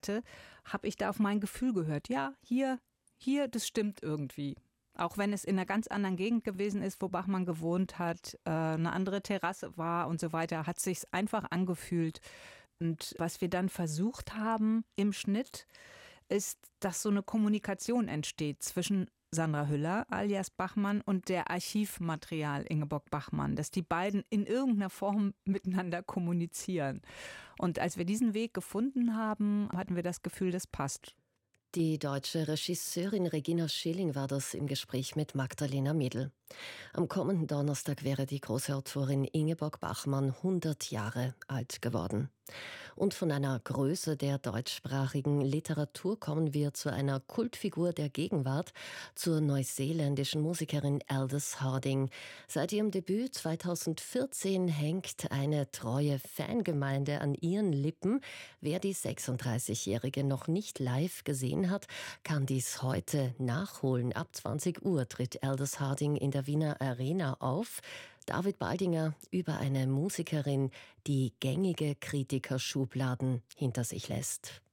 habe ich da auf mein Gefühl gehört. Ja, hier, das stimmt irgendwie. Auch wenn es in einer ganz anderen Gegend gewesen ist, wo Bachmann gewohnt hat, eine andere Terrasse war und so weiter, hat sich's einfach angefühlt. Und was wir dann versucht haben im Schnitt, ist, dass so eine Kommunikation entsteht zwischen Sandra Hüller alias Bachmann und der Archivmaterial Ingeborg Bachmann, dass die beiden in irgendeiner Form miteinander kommunizieren. Und als wir diesen Weg gefunden haben, hatten wir das Gefühl, das passt. Die deutsche Regisseurin Regina Schilling war das im Gespräch mit Magdalena Medl. Am kommenden Donnerstag wäre die große Autorin Ingeborg Bachmann 100 Jahre alt geworden. Und von einer Größe der deutschsprachigen Literatur kommen wir zu einer Kultfigur der Gegenwart, zur neuseeländischen Musikerin Aldous Harding. Seit ihrem Debüt 2014 hängt eine treue Fangemeinde an ihren Lippen. Wer die 36-Jährige noch nicht live gesehen hat, kann dies heute nachholen. Ab 20 Uhr tritt Aldous Harding in der Wiener Arena auf. David Baldinger über eine Musikerin, die gängige Kritikerschubladen hinter sich lässt.